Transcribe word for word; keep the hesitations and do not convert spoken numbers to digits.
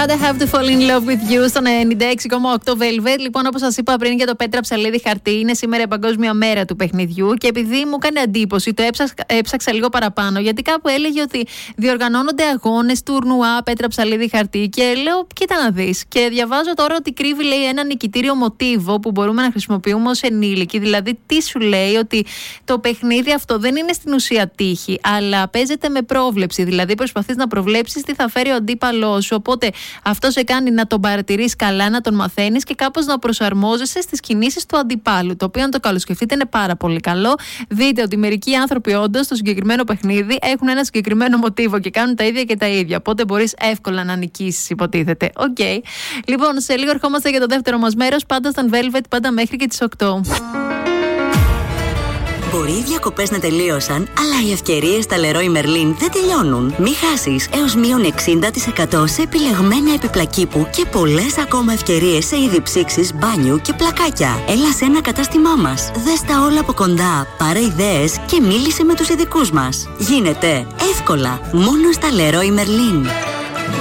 Πάντα have to fall in love with you στον ενενήντα έξι κόμμα οκτώ Velvet. Λοιπόν, όπως σας είπα πριν για το Πέτρα Ψαλίδη χαρτί, είναι σήμερα η παγκόσμια μέρα του παιχνιδιού και επειδή μου έκανε εντύπωση, το έψαξα, έψαξα λίγο παραπάνω, γιατί κάπου έλεγε ότι διοργανώνονται αγώνες τουρνουά Πέτρα Ψαλίδη χαρτί και λέω, κοίτα να δεις. Και διαβάζω τώρα ότι κρύβει, λέει, ένα νικητήριο μοτίβο που μπορούμε να χρησιμοποιούμε ως ενήλικοι. Δηλαδή, τι σου λέει, ότι το παιχνίδι αυτό δεν είναι στην ουσία τύχη, αλλά παίζεται με πρόβλεψη. Δηλαδή, προσπαθείς να προβλέψεις τι θα φέρει ο αντίπαλός σου. Οπότε, αυτό σε κάνει να τον παρατηρείς καλά, να τον μαθαίνεις και κάπως να προσαρμόζεσαι στις κινήσεις του αντιπάλου. Το οποίο, αν το καλοσκεφτείτε, είναι πάρα πολύ καλό. Δείτε ότι μερικοί άνθρωποι, όντως, στο συγκεκριμένο παιχνίδι έχουν ένα συγκεκριμένο μοτίβο και κάνουν τα ίδια και τα ίδια. Οπότε, μπορείς εύκολα να νικήσεις, υποτίθεται. Οκ. Okay. Λοιπόν, σε λίγο ερχόμαστε για το δεύτερο μας μέρος. Πάντα στον Velvet, πάντα μέχρι και τις οκτώ. Μπορεί οι διακοπές να τελείωσαν, αλλά οι ευκαιρίες στα Leroy Merlin δεν τελειώνουν. Μη χάσεις έως μείον εξήντα τοις εκατό σε επιλεγμένα επιπλακίπου και πολλές ακόμα ευκαιρίες σε είδη ψήξης, μπάνιου και πλακάκια. Έλα σε ένα κατάστημά μας. Δες τα όλα από κοντά, πάρε ιδέες και μίλησε με τους ειδικούς μας. Γίνεται εύκολα μόνο στα Leroy Merlin.